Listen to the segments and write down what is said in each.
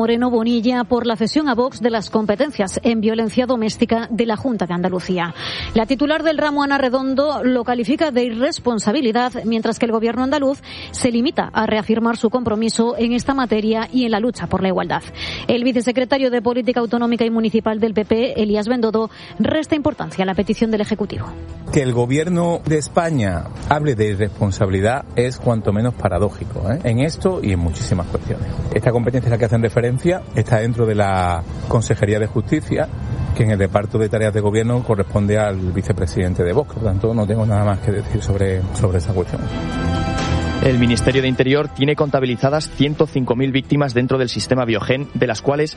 Moreno Bonilla por la cesión a Vox de las competencias en violencia doméstica de la Junta de Andalucía. La titular del ramo, Ana Redondo, lo califica de irresponsabilidad, mientras que el gobierno andaluz se limita a reafirmar su compromiso en esta materia y en la lucha por la igualdad. El vicesecretario de Política Autonómica y Municipal del PP, Elías Bendodo, resta importancia a la petición del Ejecutivo. Que el gobierno de España hable de irresponsabilidad es cuanto menos paradójico, en esto y en muchísimas cuestiones. Esta competencia es la que hacen referencia está dentro de la Consejería de Justicia, que en el reparto de tareas de gobierno corresponde al vicepresidente de Vox. Por tanto, no tengo nada más que decir sobre esa cuestión. El Ministerio de Interior tiene contabilizadas 105.000 víctimas dentro del sistema Biogen, de las cuales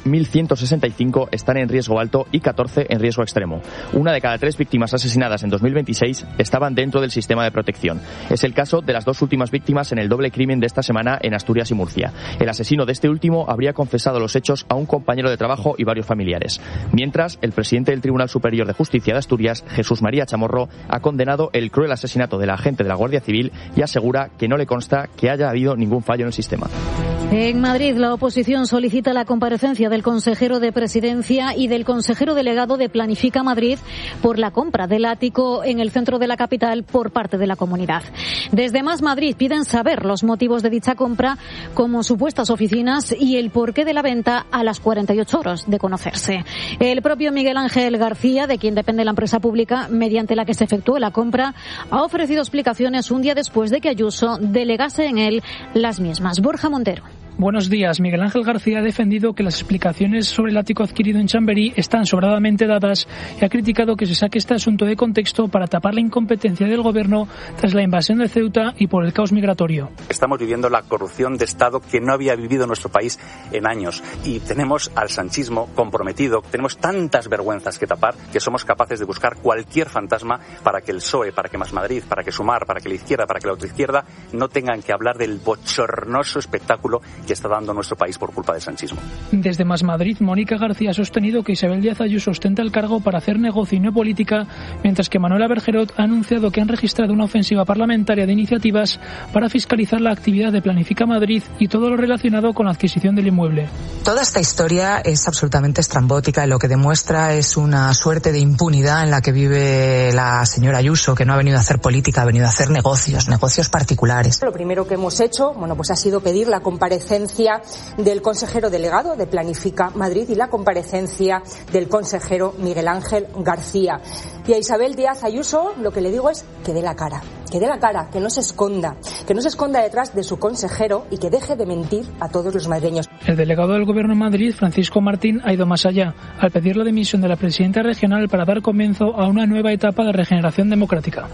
1.165 están en riesgo alto y 14 en riesgo extremo. 1 de cada 3 víctimas asesinadas en 2026 estaban dentro del sistema de protección. Es el caso de las 2 últimas víctimas en el doble crimen de esta semana en Asturias y Murcia. El asesino de este último habría confesado los hechos a un compañero de trabajo y varios familiares. Mientras, el presidente del Tribunal Superior de Justicia de Asturias, Jesús María Chamorro, ha condenado el cruel asesinato del agente de la Guardia Civil y asegura que no le consta que haya habido ningún fallo en el sistema. En Madrid, la oposición solicita la comparecencia del consejero de Presidencia y del consejero delegado de Planifica Madrid por la compra del ático en el centro de la capital por parte de la comunidad. Desde Más Madrid piden saber los motivos de dicha compra, como supuestas oficinas y el porqué de la venta a las 48 horas de conocerse. El propio Miguel Ángel García, de quien depende la empresa pública mediante la que se efectuó la compra, ha ofrecido explicaciones un día después de que Ayuso delegase en él las mismas. Borja Montero. Buenos días. Miguel Ángel García ha defendido que las explicaciones sobre el ático adquirido en Chamberí están sobradamente dadas y ha criticado que se saque este asunto de contexto para tapar la incompetencia del Gobierno tras la invasión de Ceuta y por el caos migratorio. Estamos viviendo la corrupción de Estado que no había vivido nuestro país en años y tenemos al sanchismo comprometido, tenemos tantas vergüenzas que tapar que somos capaces de buscar cualquier fantasma para que el PSOE, para que Más Madrid, para que Sumar, para que la izquierda, para que la otra izquierda no tengan que hablar del bochornoso espectáculo que está dando nuestro país por culpa del sanchismo. Desde Más Madrid, Mónica García ha sostenido que Isabel Díaz Ayuso ostenta el cargo para hacer negocio y no política, mientras que Manuela Bergerot ha anunciado que han registrado una ofensiva parlamentaria de iniciativas para fiscalizar la actividad de Planifica Madrid y todo lo relacionado con la adquisición del inmueble. Toda esta historia es absolutamente estrambótica y lo que demuestra es una suerte de impunidad en la que vive la señora Ayuso, que no ha venido a hacer política, ha venido a hacer negocios particulares. Lo primero que hemos hecho, pues ha sido pedir la comparecencia del consejero delegado de Planifica Madrid y la comparecencia del consejero Miguel Ángel García. Y a Isabel Díaz Ayuso lo que le digo es que dé la cara, que no se esconda detrás de su consejero y que deje de mentir a todos los madrileños. El delegado del Gobierno en Madrid, Francisco Martín, ha ido más allá, al pedir la dimisión de la presidenta regional para dar comienzo a una nueva etapa de regeneración democrática.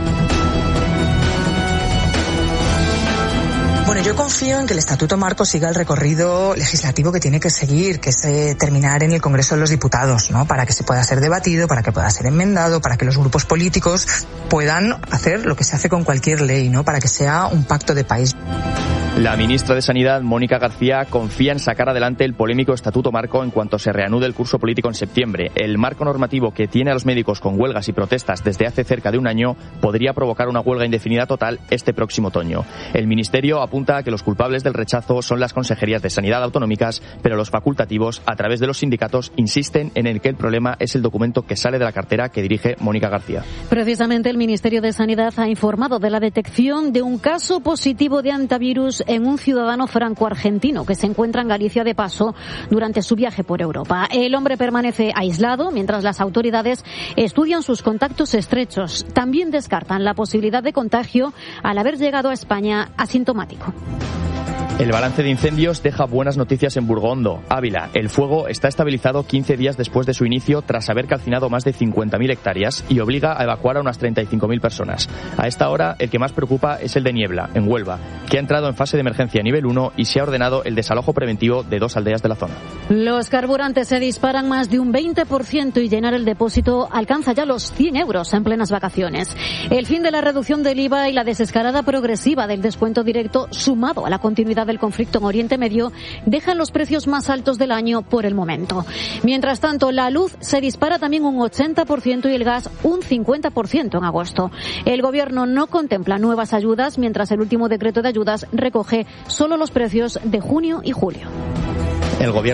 Bueno, yo confío en que el Estatuto Marco siga el recorrido legislativo que tiene que seguir, que es terminar en el Congreso de los Diputados, ¿no? Para que se pueda ser debatido, para que pueda ser enmendado, para que los grupos políticos puedan hacer lo que se hace con cualquier ley, ¿no? Para que sea un pacto de país. La ministra de Sanidad, Mónica García, confía en sacar adelante el polémico Estatuto Marco en cuanto se reanude el curso político en septiembre. El marco normativo que tiene a los médicos con huelgas y protestas desde hace cerca de un año podría provocar una huelga indefinida total este próximo otoño. El Ministerio apunta a que los culpables del rechazo son las consejerías de Sanidad autonómicas, pero los facultativos, a través de los sindicatos, insisten en el que el problema es el documento que sale de la cartera que dirige Mónica García. Precisamente el Ministerio de Sanidad ha informado de la detección de un caso positivo de hantavirus en un ciudadano franco-argentino que se encuentra en Galicia de paso durante su viaje por Europa. El hombre permanece aislado mientras las autoridades estudian sus contactos estrechos. También descartan la posibilidad de contagio al haber llegado a España asintomático. El balance de incendios deja buenas noticias en Burgondo, Ávila. El fuego está estabilizado 15 días después de su inicio tras haber calcinado más de 50.000 hectáreas y obliga a evacuar a unas 35.000 personas. A esta hora, el que más preocupa es el de Niebla, en Huelva, que ha entrado en fase de emergencia nivel 1 y se ha ordenado el desalojo preventivo de 2 aldeas de la zona. Los carburantes se disparan más de un 20% y llenar el depósito alcanza ya los 100 euros en plenas vacaciones. El fin de la reducción del IVA y la desescalada progresiva del descuento directo, sumado a la continuidad del conflicto en Oriente Medio, dejan los precios más altos del año por el momento. Mientras tanto, la luz se dispara también un 80% y el gas un 50% en agosto. El Gobierno no contempla nuevas ayudas, mientras el último decreto de ayudas recoge solo los precios de junio y julio. El gobierno